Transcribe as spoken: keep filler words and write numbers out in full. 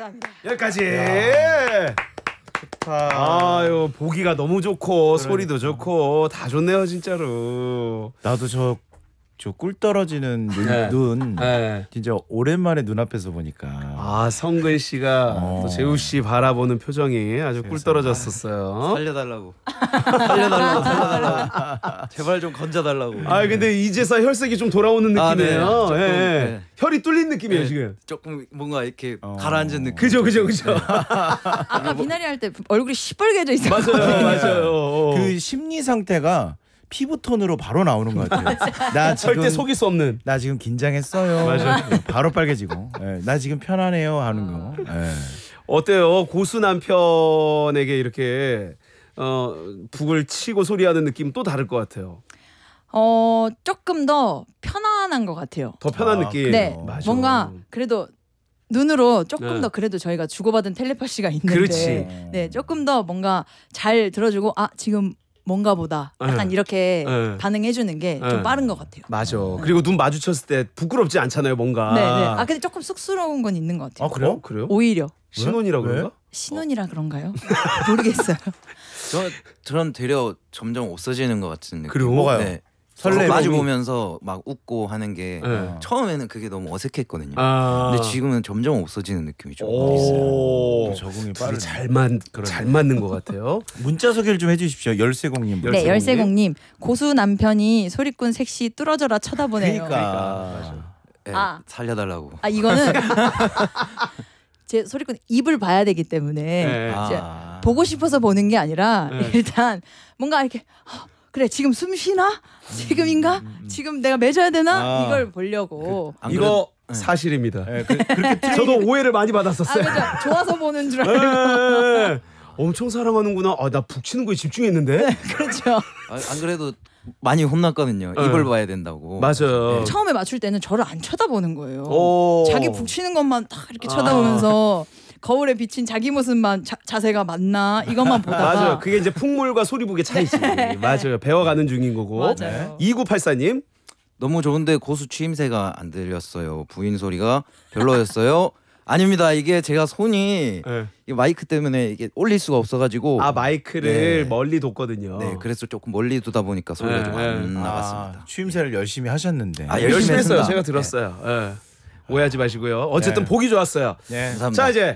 감사합니다. 여기까지. 좋다. 아유 보기가 너무 좋고 그러니까. 소리도 좋고 다 좋네요 진짜로. 나도 저 저 꿀 떨어지는 눈, 네. 눈 네. 진짜 오랜만에 눈앞에서 보니까 아 성근 씨가 어. 또 재우 씨 바라보는 표정이 아주 꿀 떨어졌었어요. 살려달라고. 살려달라고. 살려달라고. 제발 좀 건져달라고. 아 근데 이제서 혈색이 좀 돌아오는 아, 네. 느낌이에요. 조금, 예. 네. 혈이 뚫린 느낌이에요 네. 지금. 조금 뭔가 이렇게 어. 가라앉은 느낌. 그죠 그죠 그죠. 아까 비나리 할 때 얼굴이 시뻘개져 있어요. 맞아요 맞아요. 그 심리 상태가 피부 톤으로 바로 나오는 것 같아요. 나 지금 절대 속일 수 없는. 나 지금 긴장했어요. 맞아요. 바로 빨개지고. 예, 나 지금 편하네요 하는 거. 예. 어때요? 고수 남편에게 이렇게 어 북을 치고 소리하는 느낌 또 다를 것 같아요. 어 조금 더 편안한 것 같아요. 더 편한 아, 느낌. 네, 맞아. 뭔가 그래도 눈으로 조금 네. 더 그래도 저희가 주고받은 텔레파시가 있는데, 그렇지. 네, 조금 더 뭔가 잘 들어주고 아 지금 뭔가 보다 약간 네. 이렇게 네. 반응해주는 게 좀 네. 빠른 것 같아요. 맞아. 그리고 눈 마주쳤을 때 부끄럽지 않잖아요, 뭔가. 네, 네. 아 근데 조금 쑥스러운 건 있는 것 같아요. 아 그래요? 어? 그래요? 오히려 신혼이라 왜? 그런가? 신혼이라 그런가요? 모르겠어요. 저 저는 되려 점점 없어지는 것 같은 느낌. 그래요? 뭐가요? 네. 설레임이? 마주 보면서 막 웃고 하는 게 네. 처음에는 그게 너무 어색했거든요. 아. 근데 지금은 점점 없어지는 느낌이 좀 있어요. 오. 적응이 둘이 빠르네. 잘, 맞, 잘 맞는 것 같아요. 문자 소개를 좀 해주십시오. 열쇠공님. 열- 네, 열쇠공님. 열쇠공님 고수 남편이 소리꾼 섹시 뚫어져라 쳐다보네요. 그러니까. 네, 아. 살려달라고. 아 이거는 제 소리꾼 입을 봐야 되기 때문에 네. 이제 아. 보고 싶어서 보는 게 아니라 네. 일단 뭔가 이렇게 어, 그래 지금 숨 쉬나? 지금인가? 지금 내가 맺어야 되나? 아. 이걸 보려고. 안 이거 그래도- 네. 사실입니다. 예, 그, 그렇게 저도 오해를 많이 아 받았었어요. 그죠. 좋아서 보는 줄 알고. 네. 엄청 사랑하는구나. 아, 나 북치는 거에 집중했는데. 그렇죠. 아, 안 그래도 많이 혼났거든요. 네. 입을 봐야 된다고. 맞아요. 네. 처음에 맞출 때는 저를 안 쳐다보는 거예요. 오. 자기 북치는 것만 딱 이렇게 아. 쳐다보면서 거울에 비친 자기 모습만 자, 자세가 맞나 이것만 보다가 맞아요. 그게 이제 풍물과 소리북의 차이지. 맞아요. 배워가는 중인 거고. 맞아요. 이구팔사님. 너무 좋은데 고수 취임새가 안 들렸어요. 부인 소리가 별로였어요. 아닙니다. 이게 제가 손이 네. 이 마이크 때문에 이게 올릴 수가 없어가지고 아 마이크를 네. 멀리 뒀거든요. 네, 그래서 조금 멀리 두다 보니까 소리가 네, 좀 네. 안 아, 나갔습니다. 취임새를 열심히 하셨는데. 아, 열심히 열심히 했어요. 했습니다. 제가 들었어요. 예. 오해하지 마시고요. 어쨌든 네. 보기 좋았어요. 네. 감사합니다. 자 이제